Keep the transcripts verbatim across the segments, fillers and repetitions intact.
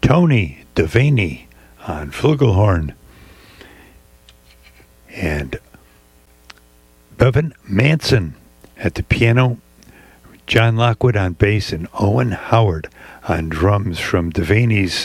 Tony Devaney on flugelhorn, and Bevan Manson at the piano, John Lockwood on bass, and Owen Howard on drums from Devaney's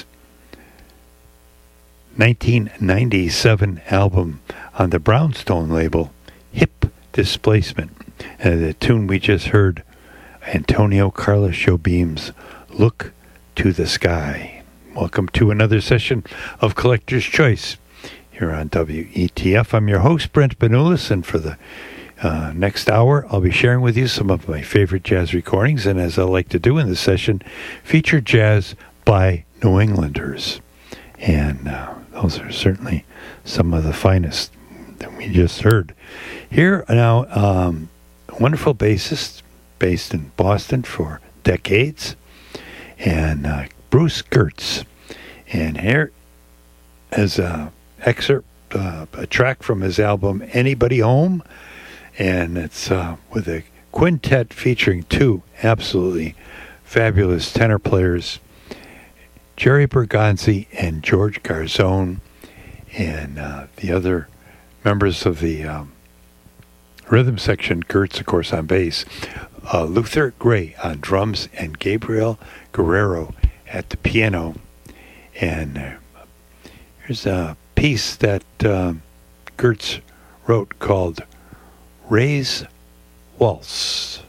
nineteen ninety-seven album on the Brownstone label, Hip Displacement. And the tune we just heard, Antonio Carlos Jobim's Look to the Sky. Welcome to another session of Collector's Choice here on W E T F. I'm your host, Brent Benulis, and for the uh, next hour, I'll be sharing with you some of my favorite jazz recordings, and as I like to do in this session, feature jazz by New Englanders. And uh, those are certainly some of the finest that we just heard. Here now, um, a wonderful bassist based in Boston for decades, and uh, Bruce Gertz. And here is an excerpt, uh, a track from his album Anybody Home, and it's uh, with a quintet featuring two absolutely fabulous tenor players, Jerry Bergonzi and George Garzone, and uh, the other members of the um, rhythm section, Gertz, of course, on bass, uh, Luther Gray on drums, and Gabriel Guerrero at the piano. And uh, here's a piece that uh, Gertz wrote called Ray's Waltz.